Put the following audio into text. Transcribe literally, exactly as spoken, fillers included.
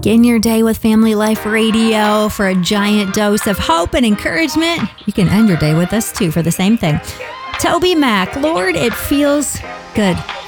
Begin your day with Family Life Radio for a giant dose of hope and encouragement. You can end your day with us too for the same thing. Toby Mac, Lord, it feels good.